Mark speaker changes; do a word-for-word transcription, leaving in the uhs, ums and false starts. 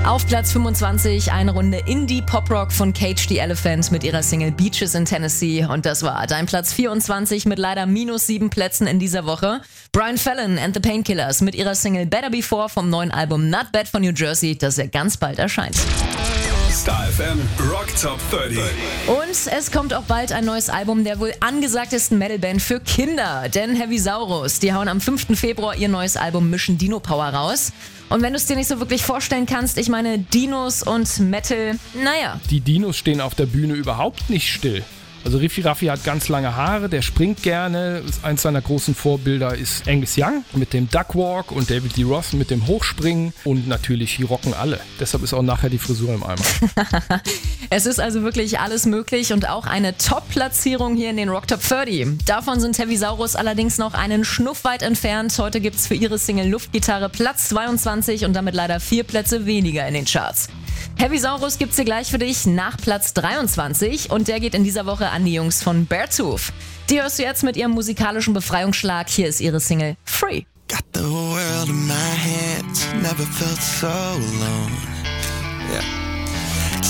Speaker 1: Auf Platz fünfundzwanzig eine Runde Indie-Pop-Rock von Cage the Elephant mit ihrer Single Beaches in Tennessee. Und das war dein Platz vierundzwanzig mit leider minus sieben Plätzen in dieser Woche. Brian Fallon and the Painkillers mit ihrer Single Better Before vom neuen Album Not Bad von New Jersey, das ja ganz bald erscheint.
Speaker 2: Star F M Rock Top dreißig.
Speaker 1: Und es kommt auch bald ein neues Album der wohl angesagtesten Metalband für Kinder. Denn Heavy Saurus, die hauen am fünften Februar ihr neues Album Mission Dino Power raus. Und wenn du es dir nicht so wirklich vorstellen kannst, ich meine Dinos und Metal, naja.
Speaker 3: Die Dinos stehen auf der Bühne überhaupt nicht still. Also Riffi Raffi hat ganz lange Haare, der springt gerne. Eins seiner großen Vorbilder ist Angus Young mit dem Duckwalk und David Lee Roth mit dem Hochspringen. Und natürlich, die rocken alle. Deshalb ist auch nachher die Frisur im Eimer.
Speaker 1: Es ist also wirklich alles möglich und auch eine Top-Platzierung hier in den Rock Top dreißig. Davon sind Heavy Saurus allerdings noch einen Schnuff weit entfernt. Heute gibt's für ihre Single Luftgitarre Platz zweiundzwanzig und damit leider vier Plätze weniger in den Charts. Heavy Saurus gibt's hier gleich für dich nach Platz dreiundzwanzig und der geht in dieser Woche an die Jungs von Beartooth. Die hörst du jetzt mit ihrem musikalischen Befreiungsschlag. Hier ist ihre Single Free.
Speaker 4: Got the world in my hands, never felt so alone. Yeah.